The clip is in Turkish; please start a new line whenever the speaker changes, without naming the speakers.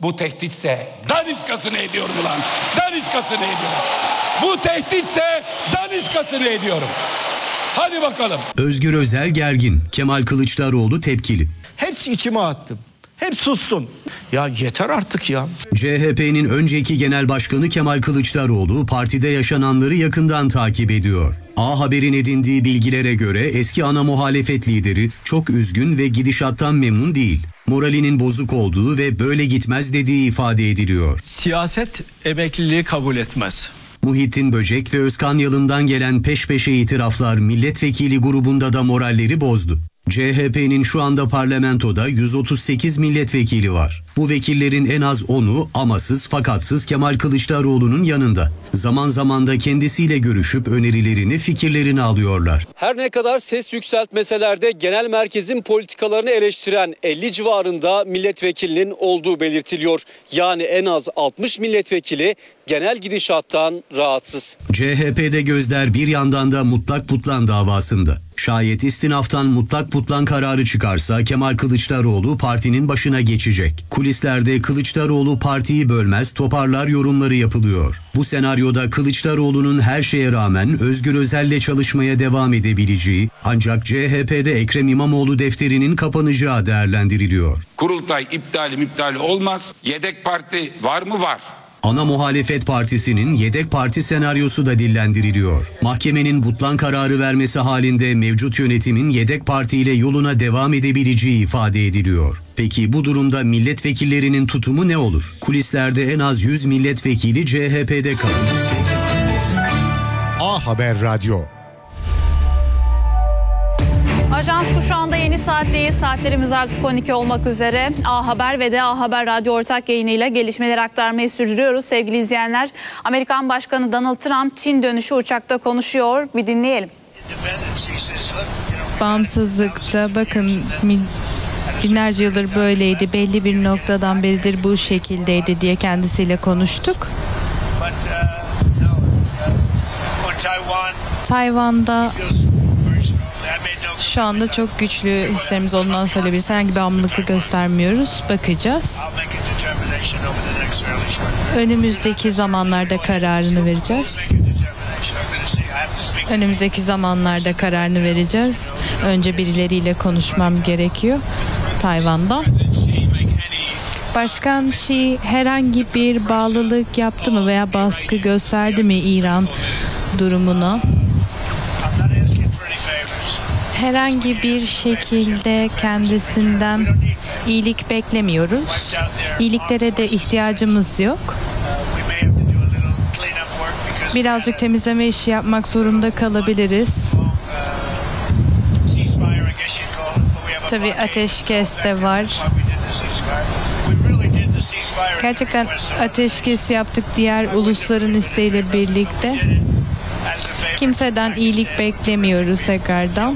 Bu tehditse daniskasını ediyorum ulan. Daniskasını ediyorum. Bu tehditse daniskasını ediyorum. Hadi bakalım.
Özgür Özel gergin. Kemal Kılıçdaroğlu tepkili.
Hepsi içime attım. Hep sustum. Ya yeter artık ya.
CHP'nin önceki genel başkanı Kemal Kılıçdaroğlu partide yaşananları yakından takip ediyor. A Haber'in edindiği bilgilere göre eski ana muhalefet lideri çok üzgün ve gidişattan memnun değil. Moralinin bozuk olduğu ve böyle gitmez dediği ifade ediliyor.
Siyaset emekliliği kabul etmez.
Muhittin Böcek ve Özkan Yalın'dan gelen peş peşe itiraflar milletvekili grubunda da moralleri bozdu. CHP'nin şu anda parlamentoda 138 milletvekili var. Bu vekillerin en az 10'u amasız fakatsız Kemal Kılıçdaroğlu'nun yanında. Zaman zaman da kendisiyle görüşüp önerilerini, fikirlerini alıyorlar.
Her ne kadar ses yükseltmeseler de genel merkezin politikalarını eleştiren 50 civarında milletvekilinin olduğu belirtiliyor. Yani en az 60 milletvekili genel gidişattan rahatsız.
CHP'de gözler bir yandan da mutlak butlan davasında. Şayet istinaftan mutlak butlan kararı çıkarsa Kemal Kılıçdaroğlu partinin başına geçecek. Kulislerde Kılıçdaroğlu partiyi bölmez, toparlar yorumları yapılıyor. Bu senaryoda Kılıçdaroğlu'nun her şeye rağmen Özgür Özel'le çalışmaya devam edebileceği, ancak CHP'de Ekrem İmamoğlu defterinin kapanacağı değerlendiriliyor.
Kurultay iptali olmaz. Yedek parti var mı? Var.
Ana Muhalefet Partisi'nin yedek parti senaryosu da dillendiriliyor. Mahkemenin butlan kararı vermesi halinde mevcut yönetimin yedek partiyle yoluna devam edebileceği ifade ediliyor. Peki bu durumda milletvekillerinin tutumu ne olur? Kulislerde en az 100 milletvekili CHP'de kalır.
A Haber Radyo.
Ajans Kuşağı'nda yeni saatteyiz. Saatlerimiz artık 12 olmak üzere. A Haber ve de A Haber Radyo ortak yayınıyla gelişmeleri aktarmayı sürdürüyoruz. Sevgili izleyenler, Amerikan Başkanı Donald Trump Çin dönüşü uçakta konuşuyor. Bir dinleyelim.
Bağımsızlıkta bakın binlerce yıldır böyleydi. Belli bir noktadan beridir bu şekildeydi diye kendisiyle konuştuk. Tayvan'da şu anda çok güçlü hislerimiz olduğundan söyleyebiliriz. Herhangi bir bağımlılık göstermiyoruz. Bakacağız. Önümüzdeki zamanlarda kararını vereceğiz. Önce birileriyle konuşmam gerekiyor Tayvan'da. Başkan Xi herhangi bir bağlılık yaptı mı veya baskı gösterdi mi İran durumuna? Herhangi bir şekilde kendisinden iyilik beklemiyoruz. İyiliklere de ihtiyacımız yok. Birazcık temizleme işi yapmak zorunda kalabiliriz. Tabii ateşkes de var. Gerçekten ateşkes yaptık diğer ulusların isteğiyle birlikte. Kimseden iyilik beklemiyoruz tekrardan.